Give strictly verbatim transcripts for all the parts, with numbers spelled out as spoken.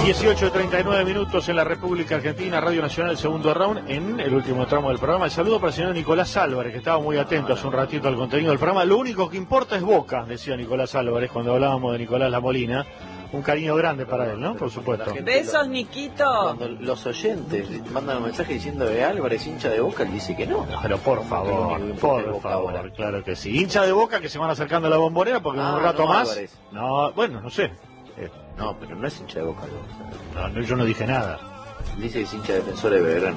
dieciocho treinta y nueve minutos en la República Argentina, Radio Nacional, segundo round, en el último tramo del programa. El saludo para el señor Nicolás Álvarez, que estaba muy atento hace un ratito al contenido del programa. Lo único que importa es Boca, decía Nicolás Álvarez cuando hablábamos de Nicolás La Molina. Un cariño grande para él, ¿no? Por supuesto. Besos, Niquito. Cuando los oyentes mandan un mensaje diciendo que Álvarez hincha de Boca, él dice que no. No, pero por favor, por favor, claro que sí. Hincha de Boca que se van acercando a la Bombonera porque en Ah, un rato no, más... Álvarez. No, bueno, no sé. Eh, No, pero no es hincha de Boca. no, no, yo no dije nada. Dice que es hincha defensor de Belgrano.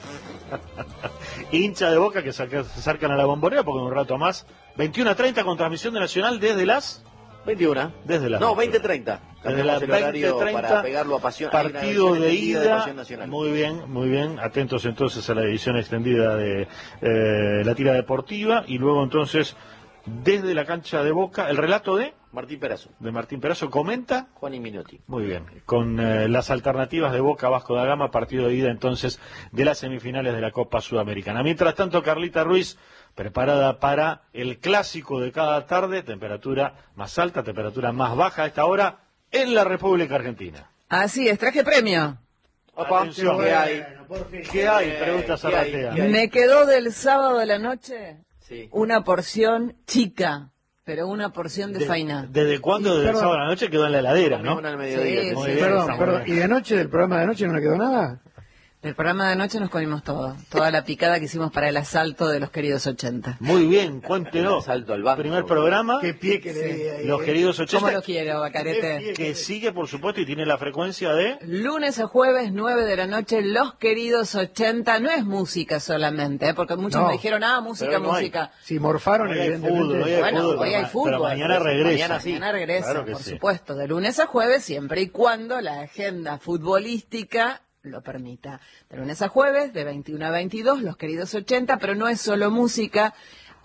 Hincha de Boca que se acercan a la Bombonera porque en un rato más... veintiuno a treinta con transmisión de Nacional desde las... veintiuna. Desde las... No, veinte treinta. Desde las veinte treinta, para pegarlo a pasión. partido de ida. De muy bien, muy bien. Atentos entonces a la edición extendida de eh, la tira deportiva. Y luego entonces, desde la cancha de Boca, el relato de... Martín Perazo. De Martín Perazo comenta... Juan y Minotti. Muy bien, con eh, las alternativas de Boca Vasco da Gama, partido de ida entonces de las semifinales de la Copa Sudamericana. Mientras tanto, Carlita Ruiz, preparada para el clásico de cada tarde, temperatura más alta, temperatura más baja a esta hora en la República Argentina. Así es, traje premio. Opa, Atención, ¿qué hay? ¿Qué hay? Pregunta ¿Qué hay? Zarratea. ¿Qué hay? Me quedó del sábado de la noche Sí. una porción chica, pero una porción de, De- faina. ¿Desde cuándo? Desde el Perdón. sábado a la noche quedó en la heladera, Comimos ¿no? una al mediodía. Sí, que Muy sí. bien, Perdón, está muy perdón. bien. ¿Y de noche, del programa de anoche, no le quedó nada? Del programa de anoche nos comimos todo, toda la picada que hicimos para el asalto de los queridos ochenta. Muy bien, cuéntenos. Salto al banco. Primer programa, ¿Qué pie que le di ahí? los queridos ¿Cómo ochenta, lo quiero, Bacarete? que sigue, por supuesto, y tiene la frecuencia de... Lunes a jueves, nueve de la noche, los queridos ochenta. No es música solamente, ¿eh? Porque muchos No. me dijeron, ah, música, Pero no hay. música. Si morfaron, Hoy hay evidentemente. fútbol, hoy hay Bueno, fútbol, hoy pero hay ma- fútbol. pero mañana regresa. Mañana sí. Mañana regresa, Claro que por sí. supuesto, de lunes a jueves, siempre y cuando la agenda futbolística lo permita. De lunes a jueves, de veintiuno a veintidós, los queridos ochenta, pero no es solo música.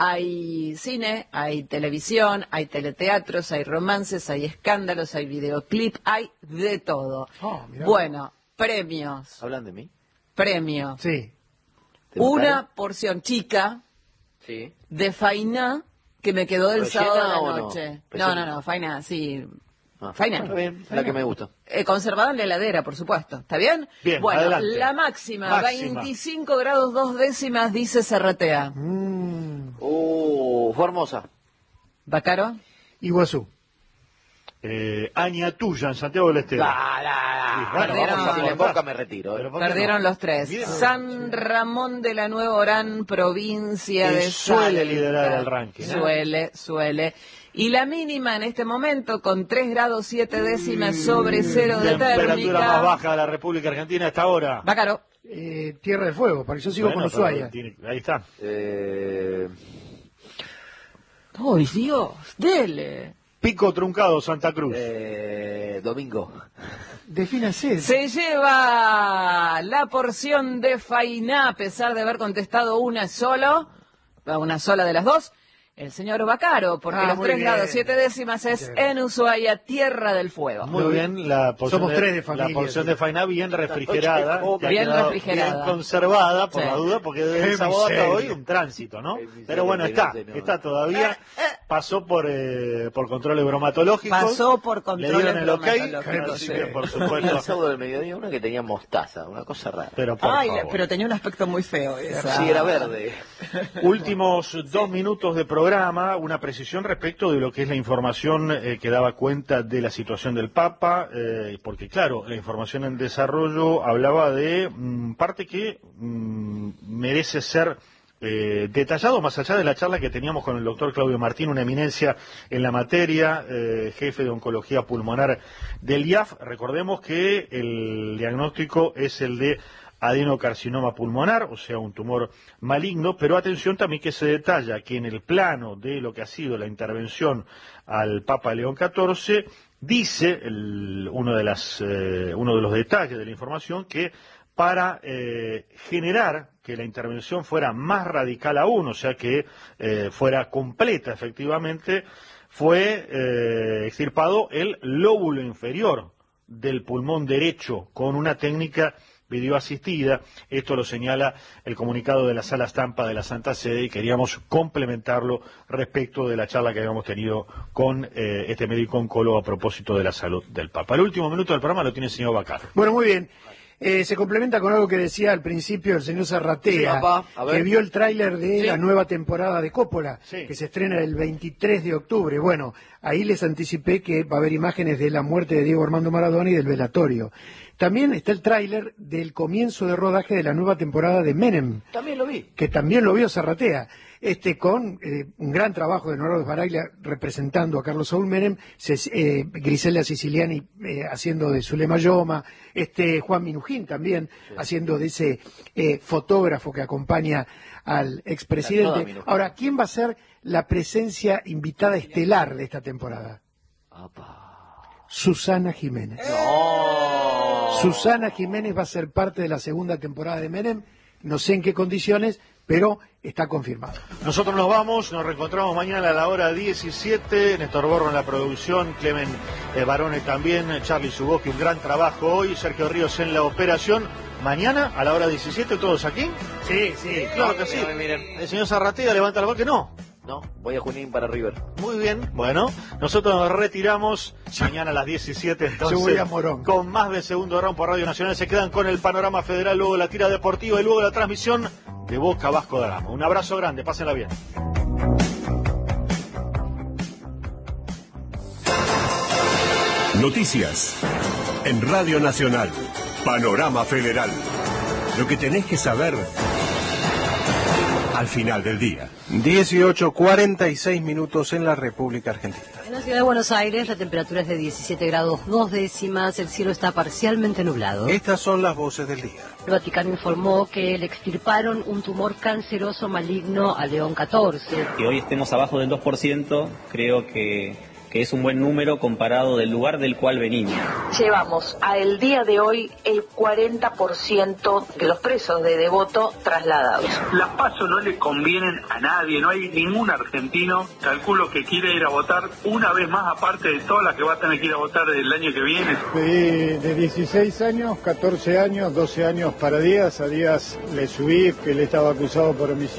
Hay cine, hay televisión, hay teleteatros, hay romances, hay escándalos, hay videoclip, hay de todo. Oh, mirá. Bueno, premios, ¿Hablan de mí? premios. Sí. ¿Te Una gustaron? porción chica Sí. de faina que me quedó del ¿Rellena sábado a la o no? noche. Pensé No, que- no, no, faina, sí. Ah, Faina. está bien, la que me gusta. Eh, conservada en la heladera, por supuesto. ¿Está bien? Bien, bueno, adelante. la máxima, Máxima. veinticinco grados dos décimas, dice Serratea. Mm. Uh, Formosa. ¿Bacaro? Iguazú. Eh, Añatuya, en Santiago del Estero. Da, da, da. Sí, Bueno, perdieron. vamos a si le Boca me retiro. ¿eh? Pero ¿por qué Perdieron no? los tres. Bien. San Ramón de la Nueva Orán, provincia Que de suele Salta. liderar el ranking, ¿eh? Suele, suele. Y la mínima en este momento, con tres grados siete décimas sobre cero de Temperatura térmica. más baja de la República Argentina hasta ahora. Bacaro. Eh, Tierra del Fuego, para que yo sigo Bueno, con pero Ushuaia. tiene- ahí está. Eh, ¡Ay, Dios! ¡Dele! Pico Truncado, Santa Cruz. eh, Domingo. Defínase. Se lleva la porción de Fainá, a pesar de haber contestado una solo, una sola de las dos, el señor Bacaro, porque Ah, los muy tres bien. grados siete décimas es Bien. en Ushuaia, Tierra del Fuego. Muy bien, la porción, Somos de, tres de familia, la porción sí. de Fainá bien refrigerada, Noche que ha bien quedado refrigerada. bien conservada, por Sí. la duda, porque desde Qué el sábado hasta miseria. hoy un tránsito, ¿no? Qué miseria, Pero bueno, que está, no se nos- está todavía, pasó por eh, por controles bromatológicos. Pasó por Le controles dieron el ok, bromatológicos, así sí. que por Y el supuesto, sábado del mediodía una que tenía mostaza, una cosa rara. pero por Ay, favor. pero tenía un aspecto muy feo esa. Sí, era verde. Últimos dos minutos de programa, una precisión respecto de lo que es la información eh, que daba cuenta de la situación del Papa, eh, porque claro, la información en desarrollo hablaba de mm, parte que mm, merece ser eh, detallado más allá de la charla que teníamos con el doctor Claudio Martín, una eminencia en la materia, eh, jefe de oncología pulmonar del I A F. Recordemos que el diagnóstico es el de adenocarcinoma pulmonar, o sea, un tumor maligno, pero atención también que se detalla que en el plano de lo que ha sido la intervención al Papa León catorce, dice el, uno, de las, eh, uno de los detalles de la información que para eh, generar que la intervención fuera más radical aún, o sea, que eh, fuera completa efectivamente, fue eh, extirpado el lóbulo inferior del pulmón derecho con una técnica videoasistida. Esto lo señala el comunicado de la Sala Stampa de la Santa Sede y queríamos complementarlo respecto de la charla que habíamos tenido con eh, este médico oncólogo a propósito de la salud del Papa. El último minuto del programa lo tiene el señor Bacar. Bueno, muy bien. Eh, se complementa con algo que decía al principio el señor Zarratea, Sí, papá, a ver. que vio el tráiler de Sí. la nueva temporada de Coppola, Sí. que se estrena el veintitrés de octubre. Bueno, ahí les anticipé que va a haber imágenes de la muerte de Diego Armando Maradona y del velatorio. También está el tráiler del comienzo de rodaje de la nueva temporada de Menem, También lo vi. que también lo vio Zarratea, este con eh, un gran trabajo de Norberto Baraglia representando a Carlos Saúl Menem, se, eh, Griselda Siciliani eh, haciendo de Zulema Yoma, este Juan Minujín también Sí. haciendo de ese eh, fotógrafo que acompaña al La toda expresidente. Minujín. Ahora, ¿quién va a ser la presencia invitada estelar de esta temporada? Apa. Susana Jiménez. No. Susana Jiménez va a ser parte de la segunda temporada de Menem, no sé en qué condiciones, pero está confirmado. Nosotros nos vamos, nos reencontramos mañana a la hora diecisiete. Néstor Borro en la producción, Clemen eh, Barone también, Charlie Suboski, un gran trabajo hoy, Sergio Ríos en la operación. Mañana a la hora diecisiete, ¿todos aquí? Sí, sí. Claro que sí. Miren, miren. El señor Zarratea levanta la voz que no. No, voy a Junín para River. Muy bien, bueno, nosotros nos retiramos mañana a las diecisiete, entonces, Yo voy a Morón. con más de Segundo Round por Radio Nacional. Se quedan con el panorama federal, luego la tira deportiva y luego la transmisión de Boca Vasco da Gama. Un abrazo grande, pásenla bien. Noticias en Radio Nacional. Panorama Federal. Lo que tenés que saber al final del día. dieciocho cuarenta y seis minutos en la República Argentina. En la ciudad de Buenos Aires la temperatura es de diecisiete grados dos décimas, el cielo está parcialmente nublado. Estas son las voces del día. El Vaticano informó que le extirparon un tumor canceroso maligno a León catorce. Que hoy estemos abajo del dos por ciento, creo que, que es un buen número comparado del lugar del cual venimos. Llevamos a el día de hoy el cuarenta por ciento de los presos de Devoto trasladados. Las PASO no le convienen a nadie, no hay ningún argentino, calculo, que quiera ir a votar una vez más, aparte de todas las que va a tener que ir a votar el año que viene. De, de dieciséis años, catorce años, doce años para Díaz, a Díaz le subí, que él estaba acusado por homicidio.